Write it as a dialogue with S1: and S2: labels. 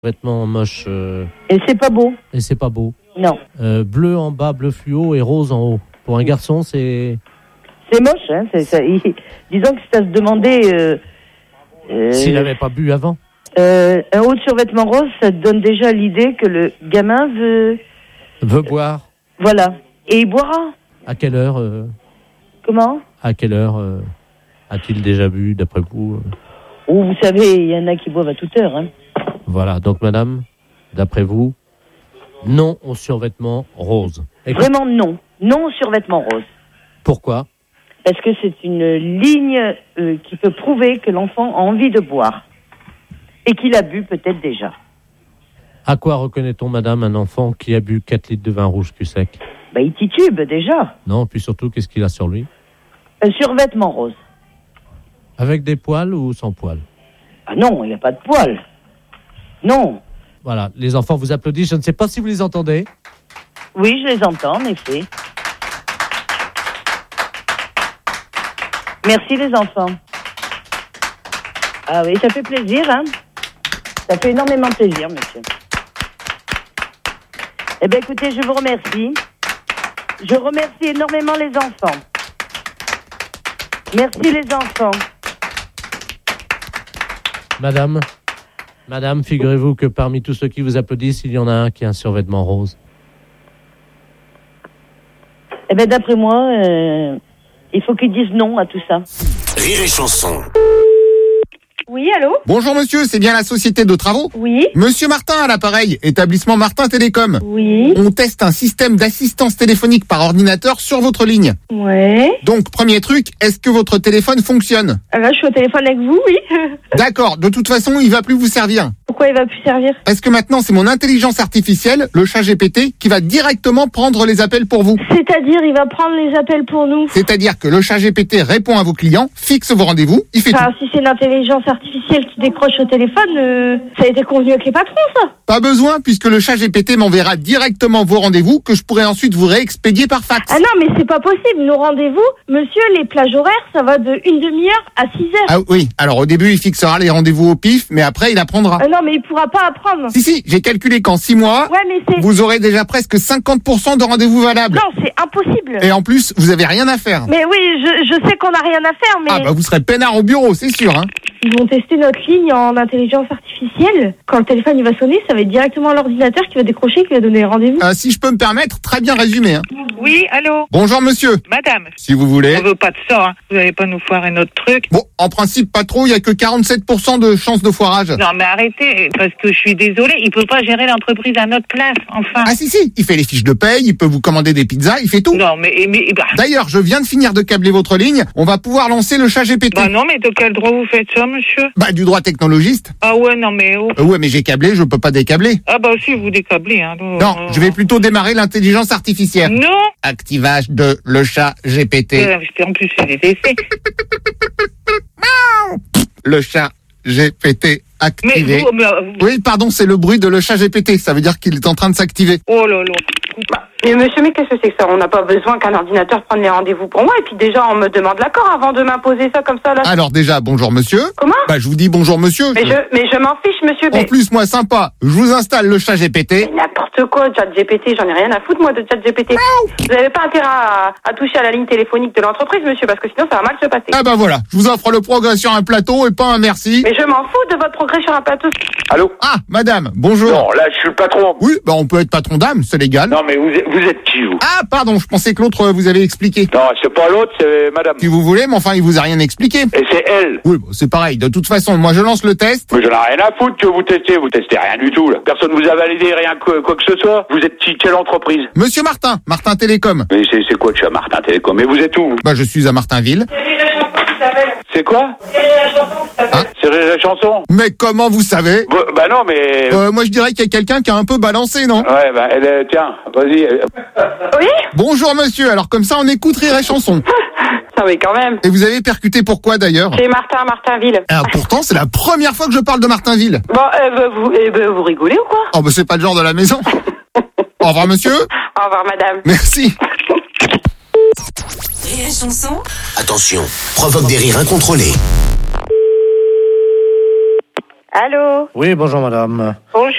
S1: Vêtements moches.
S2: Et c'est pas beau.
S1: Et c'est pas beau.
S2: Non.
S1: Bleu en bas, bleu fluo et rose en haut. Pour un garçon, c'est...
S2: C'est moche, hein. Disons que c'est à se demander...
S1: S'il n'avait pas bu avant.
S2: Un haut de survêtement rose, ça te donne déjà l'idée que le gamin veut
S1: boire.
S2: Voilà. Et il boira.
S1: À quelle heure
S2: Comment ?
S1: À quelle heure a-t-il déjà bu, d'après vous
S2: Oh, vous savez, il y en a qui boivent à toute heure. Hein.
S1: Voilà. Donc, madame, d'après vous, non au survêtement rose.
S2: Vraiment non. Non au survêtement rose.
S1: Pourquoi ?
S2: Parce que c'est une ligne qui peut prouver que l'enfant a envie de boire. Et qu'il a bu peut-être déjà.
S1: À quoi reconnaît-on, madame, un enfant qui a bu 4 litres de vin rouge cul sec ?
S2: Il titube déjà.
S1: Non, puis surtout, qu'est-ce qu'il a sur lui ?
S2: Un survêtement rose.
S1: Avec des poils ou sans poils ?
S2: Ah non, il n'y a pas de poils. Non.
S1: Voilà, les enfants vous applaudissent, je ne sais pas si vous les entendez.
S2: Oui, je les entends, en effet. Merci les enfants. Ah oui, ça fait plaisir, hein. Ça fait énormément plaisir, monsieur. Eh bien, écoutez, je vous remercie. Je remercie énormément les enfants. Merci les enfants.
S1: Madame, figurez-vous que parmi tous ceux qui vous applaudissent, il y en a un qui a un survêtement rose.
S2: Eh bien, d'après moi, il faut qu'ils disent non à tout ça.
S3: Rire et chanson.
S4: Oui, allô ?
S5: Bonjour monsieur, c'est bien la société de travaux ?
S4: Oui.
S5: Monsieur Martin à l'appareil, établissement Martin Télécom.
S4: Oui.
S5: On teste un système d'assistance téléphonique par ordinateur sur votre ligne.
S4: Ouais.
S5: Donc, premier truc, est-ce que votre téléphone fonctionne ?
S4: Là, je suis au téléphone avec vous, oui.
S5: D'accord, de toute façon, il va plus vous servir.
S4: Pourquoi il va plus servir ?
S5: Parce que maintenant, c'est mon intelligence artificielle, le chat GPT, qui va directement prendre les appels pour vous.
S4: C'est-à-dire, il va prendre les appels pour nous.
S5: C'est-à-dire que le chat GPT répond à vos clients, fixe vos rendez-vous, il fait tout.
S4: Si c'est l'intelligence artificielle qui décroche au téléphone, ça a été convenu avec les patrons, ça.
S5: Pas besoin, puisque le chat GPT m'enverra directement vos rendez-vous, que je pourrai ensuite vous réexpédier par fax.
S4: Ah non, mais c'est pas possible. Nos rendez-vous, monsieur, les plages horaires, ça va de une demi-heure à 6 heures.
S5: Ah oui, alors au début, il fixera les rendez-vous au pif, mais après, il apprendra.
S4: Ah non, mais il pourra pas apprendre.
S5: Si, j'ai calculé qu'en 6 mois,
S4: Ouais, mais c'est...
S5: vous aurez déjà presque 50% de rendez-vous valables.
S4: Non, c'est impossible.
S5: Et en plus, vous avez rien à faire.
S4: Mais oui, je sais qu'on a rien à faire, mais...
S5: Ah bah vous serez peinard au bureau, c'est sûr, hein.
S4: Ils vont tester notre ligne en intelligence artificielle. Quand le téléphone il va sonner, ça va être directement l'ordinateur qui va décrocher, qui va donner rendez-vous.
S5: Si je peux me permettre, très bien résumé, hein.
S6: Oui, allô ?
S5: Bonjour monsieur,
S6: Madame,
S5: si vous voulez.
S6: on veut pas de ça, hein. Vous allez pas nous foirer notre truc.
S5: Bon, en principe, pas trop, il y a que 47% de chance de foirage.
S6: Non, mais arrêtez, parce que je suis désolée, il peut pas gérer l'entreprise à notre place, enfin.
S5: Ah si, il fait les fiches de paye, il peut vous commander des pizzas, il fait tout.
S6: Non, mais bah...
S5: D'ailleurs, je viens de finir de câbler votre ligne, on va pouvoir lancer le chat GPT.
S6: Bah non, mais de quel droit vous faites ça, monsieur ?
S5: Bah du droit technologiste.
S6: Ah ouais, non, mais... Oh.
S5: Ouais, mais j'ai câblé, je peux pas décabler.
S6: Ah bah si, vous décablez, hein.
S5: Non, je vais plutôt démarrer l'intelligence artificielle.
S6: Non.
S5: Activage de le chat GPT.
S6: En plus, c'est des essais.
S5: Le chat GPT activé.
S6: Mais
S5: Oui, pardon, c'est le bruit de le chat GPT. Ça veut dire qu'il est en train de s'activer.
S6: Oh là là.
S7: Mais monsieur, mais qu'est-ce que c'est que ça ? On n'a pas besoin qu'un ordinateur prenne les rendez-vous pour moi. Et puis déjà, on me demande l'accord avant de m'imposer ça comme ça, là.
S5: Alors déjà, bonjour monsieur.
S7: Comment ?
S5: Bah je vous dis bonjour monsieur.
S7: Mais je m'en fiche, monsieur.
S5: En plus, moi sympa, je vous installe le chat GPT.
S7: Mais n'importe quoi, chat GPT, j'en ai rien à foutre, moi, de chat GPT. Vous n'avez pas intérêt à toucher à la ligne téléphonique de l'entreprise, monsieur, parce que sinon, ça va mal se passer.
S5: Ah bah voilà, je vous offre le progrès sur un plateau et pas un merci.
S7: Mais je m'en fous de votre progrès sur un plateau.
S8: Allô ?
S5: Ah, madame, bonjour.
S8: Non, là, je suis le patron.
S5: Oui, bah on peut être patron d'âme, c'est légal.
S8: Non, mais vous êtes qui, vous ?
S5: Ah, pardon, je pensais que l'autre vous avait expliqué.
S8: Non, c'est pas l'autre, c'est madame.
S5: Si vous voulez, mais enfin, il vous a rien expliqué.
S8: Et c'est elle.
S5: Oui, bon, c'est pareil. De toute façon, moi, je lance le test.
S8: Mais j'en ai rien à foutre que vous testez rien du tout, là. Personne vous a validé rien quoi que ce soit. Vous êtes qui, quelle entreprise ?
S5: Monsieur Martin Télécom.
S8: Mais c'est quoi de chez Martin Télécom ? Mais vous êtes où ?
S5: Bah, je suis à Martinville.
S8: C'est quoi ? C'est la chanson.
S5: Mais comment vous savez ?
S8: Bah non, mais...
S5: Moi, je dirais qu'il y a quelqu'un qui a un peu balancé, non ?
S8: Ouais, bah, tiens, vas-y.
S7: Oui ?
S5: Bonjour, monsieur. Alors, comme ça, on écoute Rire et Chanson.
S7: Non, mais quand même.
S5: Et vous avez percuté pourquoi, d'ailleurs ?
S7: C'est Martinville.
S5: Alors, pourtant, c'est la première fois que je parle de Martinville.
S7: Bon, vous rigolez ou quoi ?
S5: Oh, bah, c'est pas le genre de la maison. Au revoir, monsieur.
S7: Au revoir, madame.
S5: Merci.
S3: Rire et chanson. Attention, provoque des rires incontrôlés.
S6: Allô?
S1: Oui, bonjour madame.
S6: Bonjour.